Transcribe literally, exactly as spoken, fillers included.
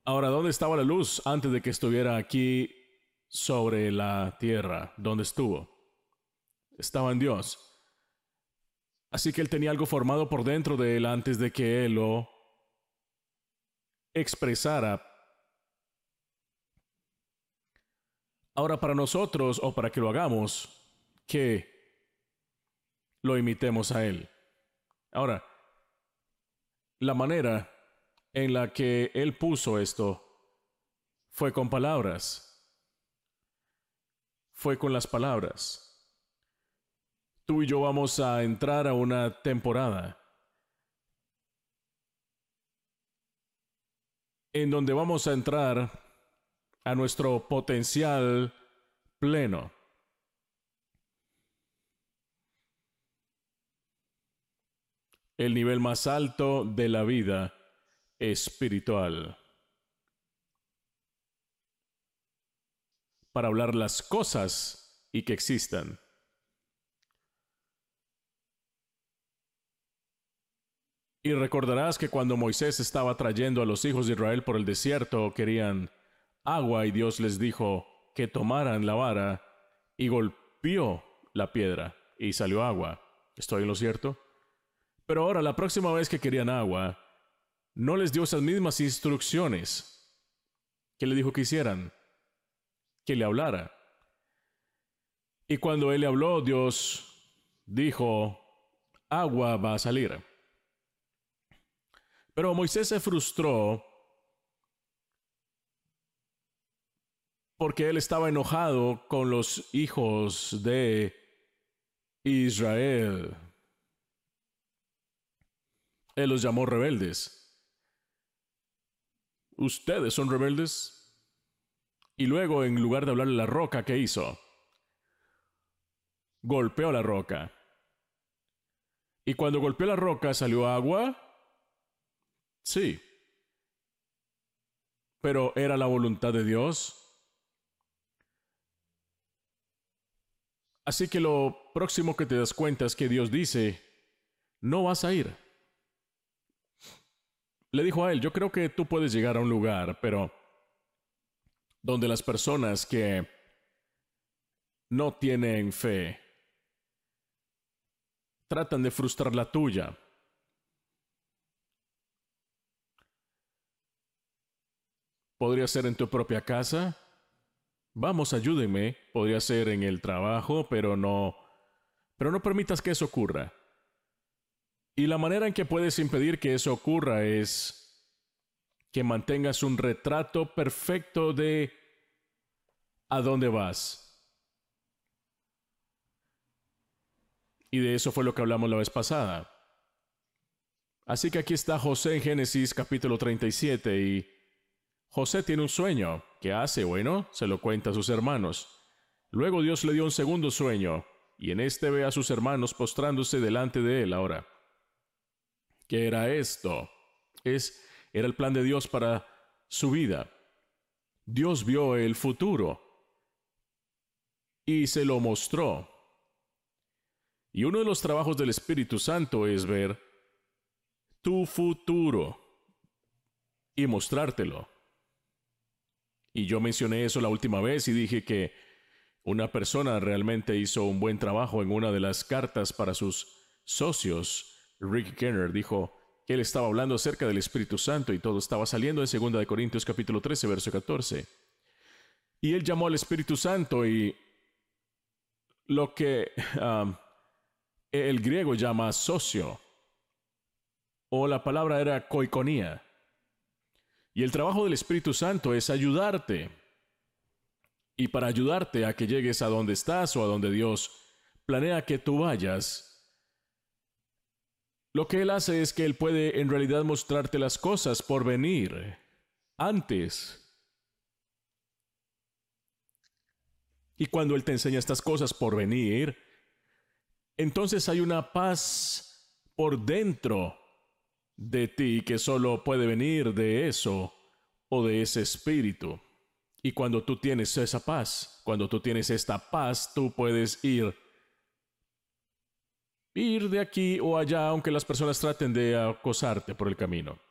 Ahora, ¿dónde estaba la luz antes de que estuviera aquí sobre la tierra? ¿Dónde estuvo? Estaba en Dios. Así que Él tenía algo formado por dentro de Él antes de que Él lo expresara. Ahora, para nosotros, o para que lo hagamos, que lo imitemos a Él. Ahora, la manera en la que Él puso esto fue con palabras. Fue con las palabras. Tú y yo vamos a entrar a una temporada en donde vamos a entrar a nuestro potencial pleno. El nivel más alto de la vida espiritual. Para hablar las cosas y que existan. Y recordarás que cuando Moisés estaba trayendo a los hijos de Israel por el desierto, querían agua y Dios les dijo que tomaran la vara y golpeó la piedra y salió agua. ¿Estoy en lo cierto? Pero ahora, la próxima vez que querían agua, no les dio esas mismas instrucciones que le dijo que hicieran, que le hablara. Y cuando él le habló, Dios dijo, agua va a salir. Pero Moisés se frustró porque él estaba enojado con los hijos de Israel. Él los llamó rebeldes. ¿Ustedes son rebeldes? Y luego, en lugar de hablarle a la roca, ¿qué hizo? Golpeó la roca. Y cuando golpeó la roca, ¿salió agua? Sí. Pero ¿era la voluntad de Dios? Así que lo próximo que te das cuenta es que Dios dice, no vas a ir. Le dijo a él, yo creo que tú puedes llegar a un lugar, pero donde las personas que no tienen fe tratan de frustrar la tuya. Podría ser en tu propia casa. Vamos, ayúdenme. Podría ser en el trabajo, pero no, pero no permitas que eso ocurra. Y la manera en que puedes impedir que eso ocurra es que mantengas un retrato perfecto de a dónde vas. Y de eso fue lo que hablamos la vez pasada. Así que aquí está José en Génesis capítulo treinta y siete y José tiene un sueño. ¿Qué hace? Bueno, se lo cuenta a sus hermanos. Luego Dios le dio un segundo sueño y en este ve a sus hermanos postrándose delante de él ahora. ¿Qué era esto? Es, era el plan de Dios para su vida. Dios vio el futuro y se lo mostró. Y uno de los trabajos del Espíritu Santo es ver tu futuro y mostrártelo. Y yo mencioné eso la última vez y dije que una persona realmente hizo un buen trabajo en una de las cartas para sus socios. Rick Kenner dijo que él estaba hablando acerca del Espíritu Santo y todo estaba saliendo en segunda de Corintios capítulo trece, verso catorce. Y él llamó al Espíritu Santo y lo que um, el griego llama socio, o la palabra era koikonía. Y el trabajo del Espíritu Santo es ayudarte. Y para ayudarte a que llegues a donde estás o a donde Dios planea que tú vayas, lo que Él hace es que Él puede en realidad mostrarte las cosas por venir antes. Y cuando Él te enseña estas cosas por venir, entonces hay una paz por dentro de ti que solo puede venir de eso o de ese espíritu. Y cuando tú tienes esa paz, cuando tú tienes esta paz, tú puedes ir ir de aquí o allá, aunque las personas traten de acosarte por el camino.